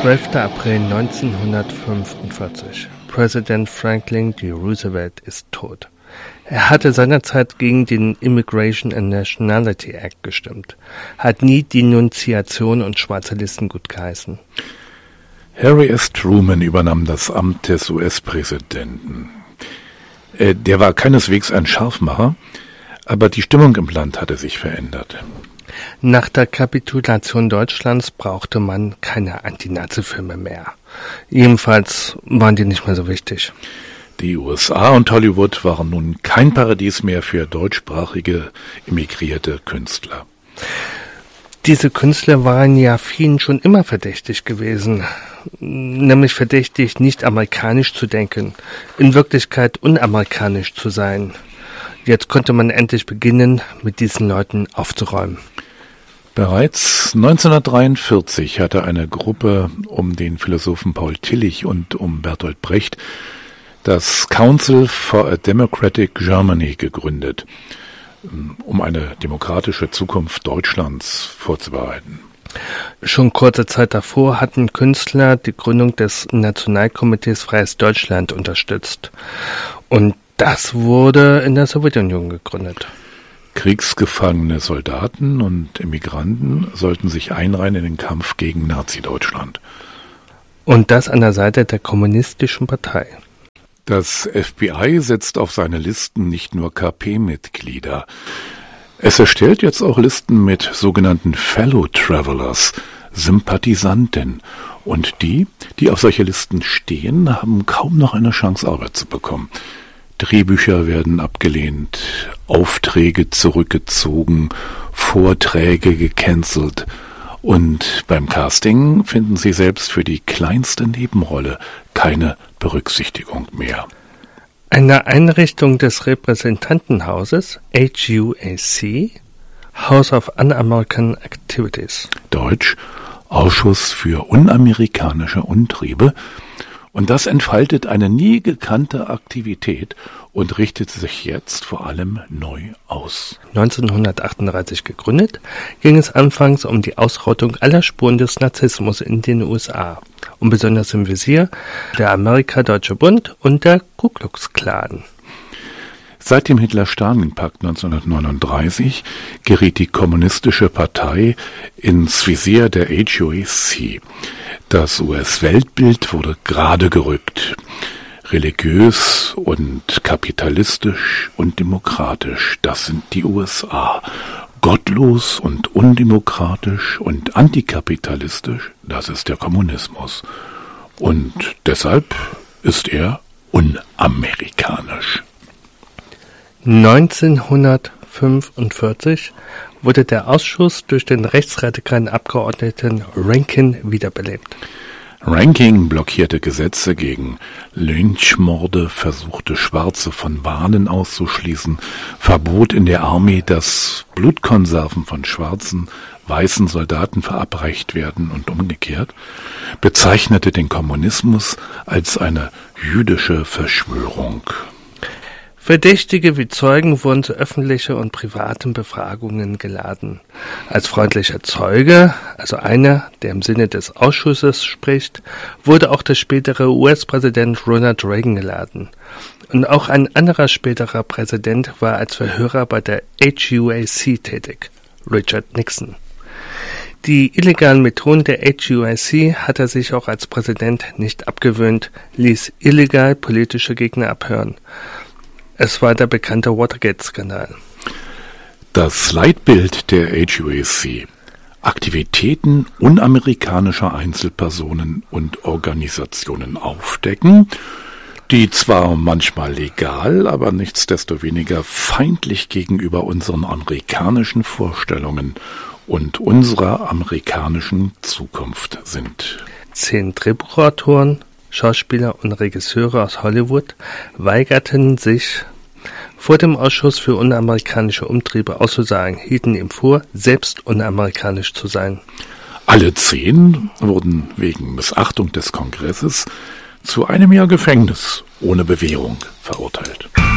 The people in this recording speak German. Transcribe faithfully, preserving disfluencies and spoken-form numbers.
zwölfter April neunzehnhundertfünfundvierzig. Präsident Franklin D. Roosevelt ist tot. Er hatte seinerzeit gegen den Immigration and Nationality Act gestimmt, hat nie Denunziation und schwarze Listen gutgeheißen. Harry S. Truman übernahm das Amt des U S-Präsidenten. Äh, der war keineswegs ein Scharfmacher, aber die Stimmung im Land hatte sich verändert. Nach der Kapitulation Deutschlands brauchte man keine Anti-Nazi-Filme mehr. Jedenfalls waren die nicht mehr so wichtig. Die U S A und Hollywood waren nun kein Paradies mehr für deutschsprachige, emigrierte Künstler. Diese Künstler waren ja vielen schon immer verdächtig gewesen, nämlich verdächtig, nicht amerikanisch zu denken, in Wirklichkeit unamerikanisch zu sein. Jetzt konnte man endlich beginnen, mit diesen Leuten aufzuräumen. Bereits neunzehnhundertdreiundvierzig hatte eine Gruppe um den Philosophen Paul Tillich und um Bertolt Brecht das Council for a Democratic Germany gegründet, um eine demokratische Zukunft Deutschlands vorzubereiten. Schon kurze Zeit davor hatten Künstler die Gründung des Nationalkomitees Freies Deutschland unterstützt. Und das wurde in der Sowjetunion gegründet. Kriegsgefangene Soldaten und Emigranten sollten sich einreihen in den Kampf gegen Nazi-Deutschland. Und das an der Seite der Kommunistischen Partei. Das F B I setzt auf seine Listen nicht nur K P-Mitglieder. Es erstellt jetzt auch Listen mit sogenannten Fellow Travelers, Sympathisanten. Und die, die auf solche Listen stehen, haben kaum noch eine Chance, Arbeit zu bekommen. Drehbücher werden abgelehnt, Aufträge zurückgezogen, Vorträge gecancelt. Und beim Casting finden sie selbst für die kleinste Nebenrolle keine Berücksichtigung mehr. Eine Einrichtung des Repräsentantenhauses, H U A C, House of Un-American Activities. Deutsch, Ausschuss für unamerikanische Umtriebe. Und das entfaltet eine nie gekannte Aktivität und richtet sich jetzt vor allem neu aus. neunzehnhundertachtunddreißig gegründet, ging es anfangs um die Ausrottung aller Spuren des Nazismus in den U S A und besonders im Visier der Amerika-Deutsche Bund und der Ku Klux Klan. Seit dem Hitler-Stalin-Pakt neunzehnhundertneununddreißig geriet die Kommunistische Partei ins Visier der H U A C. Das U S-Weltbild wurde gerade gerückt. Religiös und kapitalistisch und demokratisch, das sind die U S A. Gottlos und undemokratisch und antikapitalistisch, das ist der Kommunismus. Und deshalb ist er unamerikanisch. neunzehnhundertfünfundvierzig wurde der Ausschuss durch den rechtsradikalen Abgeordneten Rankin wiederbelebt. Rankin blockierte Gesetze gegen Lynchmorde, versuchte Schwarze von Wahlen auszuschließen, verbot in der Armee, dass Blutkonserven von schwarzen, weißen Soldaten verabreicht werden und umgekehrt, bezeichnete den Kommunismus als eine jüdische Verschwörung. Verdächtige wie Zeugen wurden zu öffentlichen und privaten Befragungen geladen. Als freundlicher Zeuge, also einer, der im Sinne des Ausschusses spricht, wurde auch der spätere U S-Präsident Ronald Reagan geladen. Und auch ein anderer späterer Präsident war als Verhörer bei der H U A C tätig, Richard Nixon. Die illegalen Methoden der H U A C hat er sich auch als Präsident nicht abgewöhnt, ließ illegal politische Gegner abhören. Es war der bekannte Watergate-Skandal. Das Leitbild der H U A C: Aktivitäten unamerikanischer Einzelpersonen und Organisationen aufdecken, die zwar manchmal legal, aber nichtsdestoweniger feindlich gegenüber unseren amerikanischen Vorstellungen und unserer amerikanischen Zukunft sind. Zehn Drehbuchautoren, Schauspieler und Regisseure aus Hollywood weigerten sich, vor dem Ausschuss für unamerikanische Umtriebe auszusagen, hielten ihm vor, selbst unamerikanisch zu sein. Alle zehn wurden wegen Missachtung des Kongresses zu einem Jahr Gefängnis ohne Bewährung verurteilt.